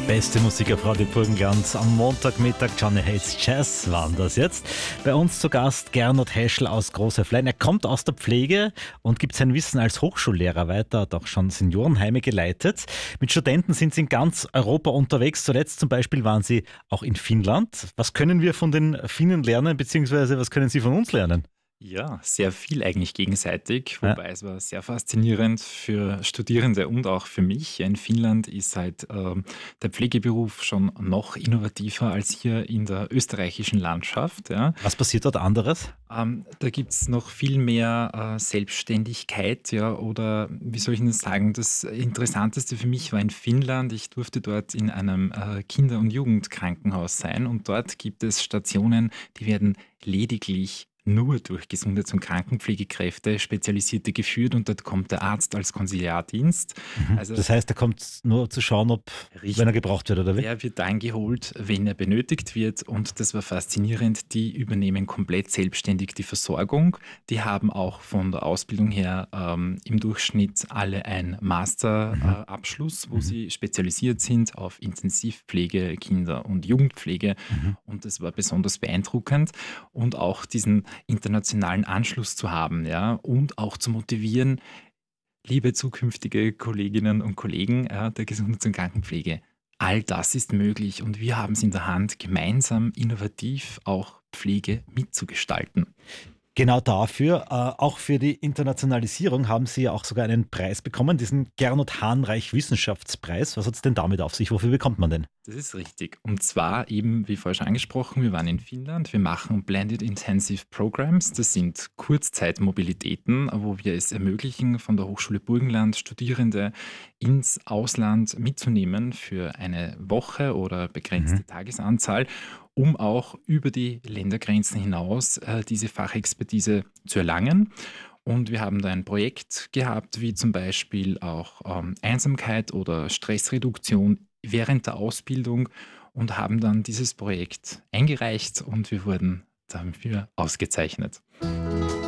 Beste Musik auf Radio Burgenland. Am Montagmittag Johnny Hates Jazz waren das jetzt. Bei uns zu Gast Gernot Heschel aus Großhäuflein. Er kommt aus der Pflege und gibt sein Wissen als Hochschullehrer weiter, hat auch schon Seniorenheime geleitet. Mit Studenten sind sie in ganz Europa unterwegs. Zuletzt zum Beispiel waren sie auch in Finnland. Was können wir von den Finnen lernen, beziehungsweise was können sie von uns lernen? Ja, sehr viel eigentlich gegenseitig, Ja. wobei es war sehr faszinierend für Studierende und auch für mich. In Finnland ist halt der Pflegeberuf schon noch innovativer als hier in der österreichischen Landschaft. Ja. Was passiert dort anderes? Da gibt es noch viel mehr Selbstständigkeit, ja, oder wie soll ich denn das sagen? Das Interessanteste für mich war in Finnland. Ich durfte dort in einem Kinder- und Jugendkrankenhaus sein und dort gibt es Stationen, die werden lediglich nur durch Gesundheits- und Krankenpflegekräfte Spezialisierte geführt und dort kommt der Arzt als Konsiliardienst. Also Das heißt, er kommt nur zu schauen, ob, wenn er richtig. gebraucht wird, oder wie? Er wird dann geholt, wenn er benötigt wird und das war faszinierend. Die übernehmen komplett selbstständig die Versorgung. Die haben auch von der Ausbildung her im Durchschnitt alle einen Masterabschluss, Abschluss, wo sie spezialisiert sind auf Intensivpflege, Kinder- und Jugendpflege Mhm. und das war besonders beeindruckend und auch diesen internationalen Anschluss zu haben, ja, und auch zu motivieren, liebe zukünftige Kolleginnen und Kollegen der Gesundheits- und Krankenpflege, all das ist möglich und wir haben es in der Hand, gemeinsam innovativ auch Pflege mitzugestalten. Genau dafür, auch für die Internationalisierung, haben Sie ja auch sogar einen Preis bekommen, diesen Gernot Hahnreich Wissenschaftspreis. Was hat es denn damit auf sich? Wofür bekommt man den? Das ist richtig. Und zwar eben, wie vorher schon angesprochen, wir waren in Finnland, wir machen Blended Intensive Programs. Das sind Kurzzeitmobilitäten, wo wir es ermöglichen, von der Hochschule Burgenland Studierende ins Ausland mitzunehmen für eine Woche oder Mhm. begrenzte Tagesanzahl, um auch über die Ländergrenzen hinaus diese Fachexpertise zu erlangen. Und wir haben da ein Projekt gehabt, wie zum Beispiel auch Einsamkeit oder Stressreduktion während der Ausbildung und haben dann dieses Projekt eingereicht und wir wurden dafür ausgezeichnet.